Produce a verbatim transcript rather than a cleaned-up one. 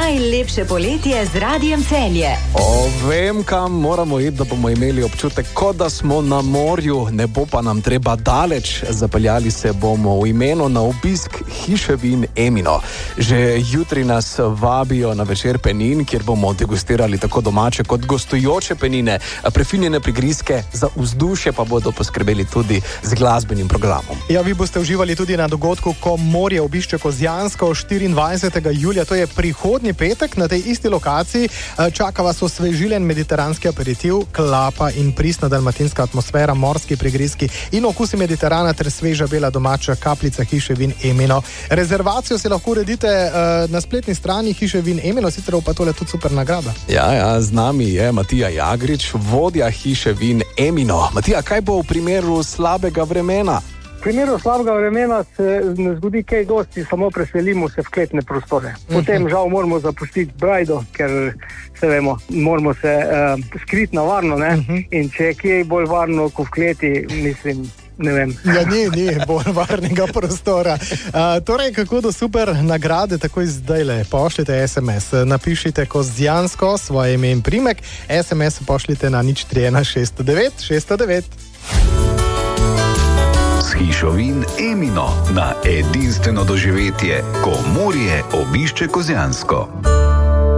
Najlepše poletje z Radijem Celje. O, vem, kam moramo iti, da bomo imeli občutek, kot da smo na morju, ne bo pa nam treba daleč. Zapeljali se bomo v imenu na obisk hiše vin Emino. Že jutri nas vabijo na večer penin, kjer bomo degustirali tako domače kot gostujoče penine, prefinjene prigrizke, za vzdušje pa bodo poskrbeli tudi z glasbenim programom. Ja, vi boste uživali tudi na dogodku, ko morje obišče Kozjansko štiriindvajsetega julija, to je prihodnji petek na tej isti lokaciji. Čaka vas osvežilen mediteranski aperitiv, klapa in pristna dalmatinska atmosfera, morski prigrizki in okusi Mediterana ter sveža bela domača kapljica hiše vin Emino. Rezervacijo si lahko uredite uh, na spletni strani hiše vin Emino, sicer pa tole tudi super nagrada. Ja, ja, z nami je Matija Jagrič, vodja hiše vin Emino. Matija, kaj bo v primeru slabega vremena? V primeru slabega vremena se ne zgodi kaj dosti, samo preselimo se v kletne prostore. Potem žal moramo zapustiti Brajdo, ker se vemo, moramo se uh, skriti na varno, ne? Uh-huh. In če je kje bolj varno kot v kleti, mislim, ne vem. Ja, ni, ni bolj varnega prostora. Uh, torej, kako do super nagrade, takoj zdajle pošljite es em es. Napišite Kozjansko, svoje ime in primek, es em es pošljite na nič tri ena šest devet šest devet. S hišo vin Emino na edinstveno doživetje, ko morje obišče Kozjansko.